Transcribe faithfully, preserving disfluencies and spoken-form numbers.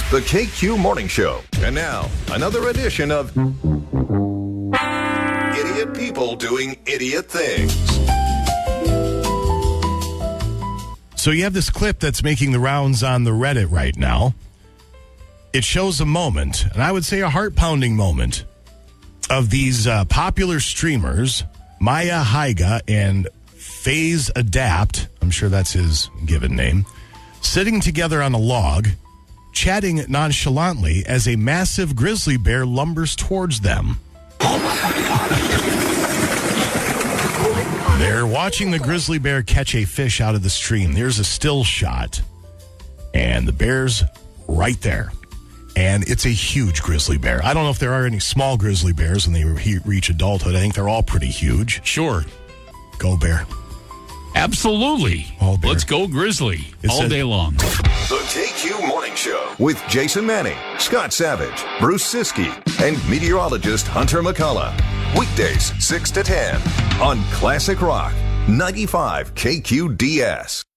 The K Q Morning Show. And now, another edition of Idiot People Doing Idiot Things. So you have this clip that's making the rounds on the Reddit right now. It shows a moment, and I would say a heart-pounding moment, of these uh, popular streamers, Maya Haiga and FaZe Adapt, I'm sure that's his given name, sitting together on a log, chatting nonchalantly as a massive grizzly bear lumbers towards them. They're watching the grizzly bear catch a fish out of the stream. There's a still shot, and the bear's right there. And it's a huge grizzly bear. I don't know if there are any small grizzly bears when they re- reach adulthood. I think they're all pretty huge. Sure. Go bear. Absolutely. All bear. Let's go grizzly It's all a- day long. The K Q Morning Show with Jason Manning, Scott Savage, Bruce Siskey, and meteorologist Hunter McCullough. Weekdays six to ten on Classic Rock ninety-five K Q D S.